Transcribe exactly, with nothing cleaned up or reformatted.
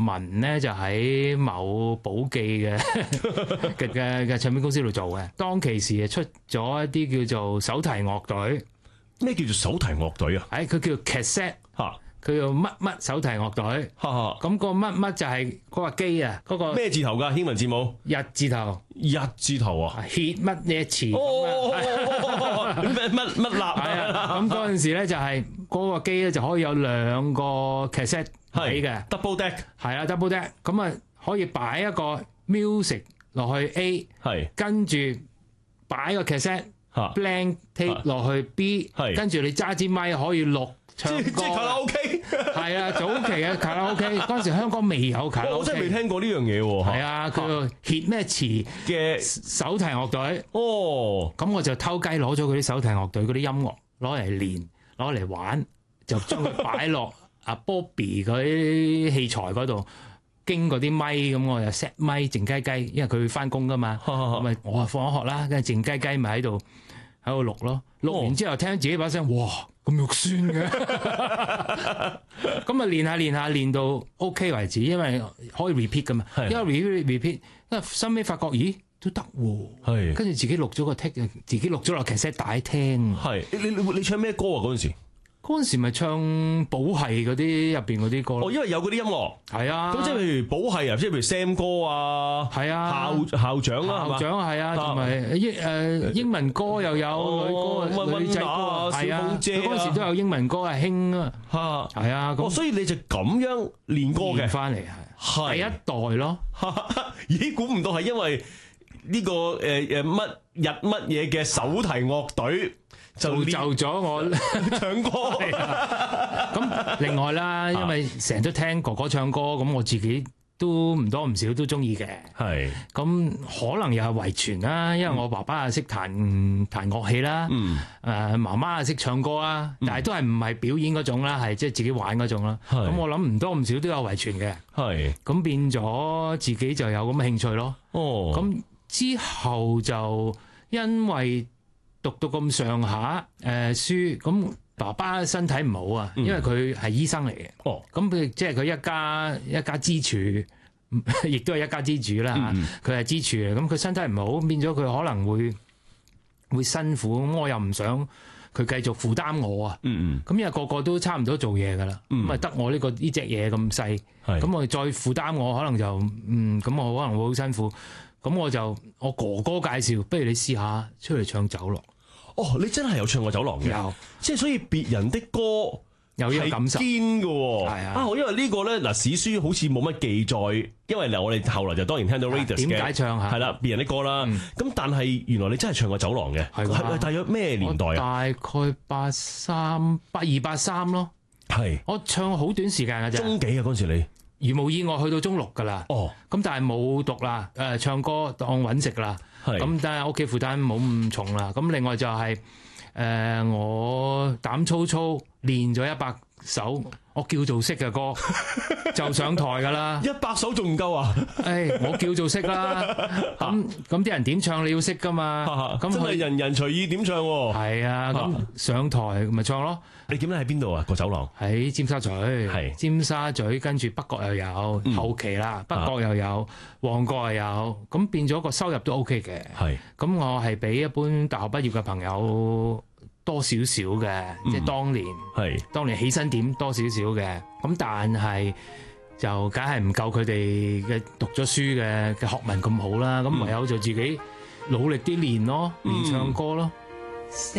文咧就喺某寶記嘅嘅嘅嘅唱片公司度做嘅。當其時係出咗一啲叫做手提樂隊。 咩叫做手提樂隊啊？ 誒，佢叫 cassette 嚇。佢叫乜乜手提樂隊，咁個乜乜就係嗰個機啊，嗰個咩字頭㗎？英文字母日字頭， 日字頭啊 ，hit 乜嘢詞？ 哦，乜乜乜立啊！咁嗰陣時咧就係嗰個機咧就可以有兩個 cassette 位嘅 double deck， 係啊 double deck， 咁啊可以擺一個 music 落去 A， 係跟住擺個 cassette blank tape 落去 B， 跟住你揸支咪可以錄。唱歌即係卡拉 OK， 係啊，早期嘅卡拉 OK， 嗰陣時香港未有卡拉 OK， 我真係未聽過呢樣嘢喎。 係啊，佢叫 hit 咩詞嘅手提樂隊。哦，咁我就偷雞攞咗佢啲手提樂隊嗰啲音樂攞嚟練，攞嚟玩，就將佢擺落阿 Bobby 嗰啲器材嗰度，經過啲咪咁，我就 set 咪靜雞雞，因為佢翻工噶嘛，咁咪我啊放咗學啦，跟住靜雞雞咪喺度喺度錄咯，錄完之後聽自己把聲，哇！咁肉酸嘅，咁啊練下練下練到 OK 為止，因為可以 repeat 噶嘛，因為 repeat repeat，因為收尾發覺，咦都得喎，跟住自己錄咗個 take， 自己錄咗落卡式帶聽。係你你你唱咩歌啊？嗰陣時？ 嗰陣時咪唱寶係嗰啲入邊嗰啲歌咯。 哦，因為有嗰啲音樂。係啊。咁即係譬如寶係啊，即係譬如 Sam 哥啊。係啊。校校長啊， 校長係啊，同埋英誒英文歌又有女歌、女仔歌，係啊。佢嗰陣時都有英文歌係興啊。嚇。係啊。 哦，所以你就咁樣練歌嘅。 翻嚟係。第一代咯。 咦？估唔到係因為呢個誒誒乜日乜嘢嘅手提樂隊。 就就咗我唱歌， 咁另外啦，因為成日都聽哥哥唱歌，咁我自己都唔多唔少都中意嘅。係，咁可能又係遺傳啦，因為我爸爸啊識彈彈樂器啦，嗯，誒媽媽啊識唱歌啦，但係都係唔係表演嗰種啦，係即係自己玩嗰種啦。咁我諗唔多唔少都有遺傳嘅。係，咁變咗自己就有咁嘅興趣咯。哦，咁之後就因為讀到咁上下誒書，咁爸爸身體唔好啊，因為佢係醫生嚟嘅。哦，咁佢即係佢一家一家之主，亦都係一家之主啦。佢係支柱嚟，咁佢身體唔好，變咗佢可能會會辛苦。咁我又唔想佢繼續負擔我啊。嗯嗯。咁因為個個都差唔多做嘢噶啦，咁啊得我呢個呢隻嘢咁細，咁我再負擔我，可能就嗯咁我可能會好辛苦。咁我就我哥哥介紹，不如你試下出嚟唱酒廊。 哦，你真係有唱過酒廊嘅，有，即係所以別人的歌有呢個感受， 堅嘅喎， 係啊， 啊，因為呢個咧嗱史書好似冇乜記載，因為嗱我哋後來就當然聽到 Raidas 嘅， 點解唱下？ 係啦，別人的歌啦，咁但係原來你真係唱過酒廊嘅，係係大約咩年代啊？ 大概八三八二八三咯，係，我唱好短時間嘅啫， 中幾啊嗰陣時你？ 如無意外去到中六噶啦，哦，咁但係冇讀啦，誒唱歌當揾食啦，咁但係屋企負擔冇咁重啦，咁另外就係、是、誒、呃、我膽粗粗練咗一百首我叫做識嘅歌就上台噶啦， 一百首仲唔夠啊？ 誒我叫做識啦，咁咁啲人點唱你要識噶嘛，咁真係人人隨意點唱喎， 係啊，咁上台咪唱咯。 你點咧喺邊度啊？個酒廊喺尖沙咀，係尖沙咀，跟住北角又有、嗯、後期啦，北角又有，旺角又有，咁變咗個收入都 OK 嘅。係，咁我係比一般大學畢業嘅朋友多少少嘅，嗯、即係當年係當年起薪點多少少嘅，咁但係就梗係唔夠佢哋嘅讀咗書嘅嘅學問咁好啦。咁唯有就自己努力啲練咯，練唱歌咯。嗯